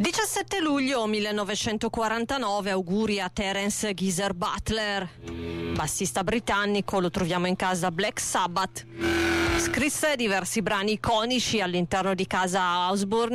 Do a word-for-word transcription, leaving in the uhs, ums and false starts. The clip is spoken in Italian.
diciassette luglio millenovecentoquarantanove, auguri a Terence Geezer Butler, bassista britannico, lo troviamo in casa Black Sabbath. Scrisse diversi brani iconici all'interno di casa Osbourne